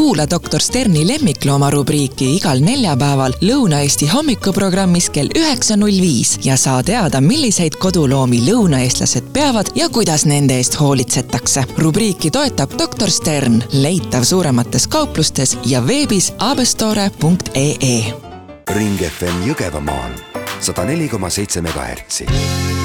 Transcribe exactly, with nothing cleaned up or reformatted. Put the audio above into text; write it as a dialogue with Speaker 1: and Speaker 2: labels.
Speaker 1: Kuula doktor Sterni lemmiklooma rubriiki igal neljapäeval Lõuna-Eesti hommikuprogrammis kell üheksa null viis ja saa teada, milliseid koduloomi lõunaeestlased peavad ja kuidas nende eest hoolitsetakse. Rubriiki toetab doktor Stern, leitav suuremates kauplustes ja veebis abestore punkt ee.
Speaker 2: Ring F M Jõgevamaal sada neli koma seitse megahertsi.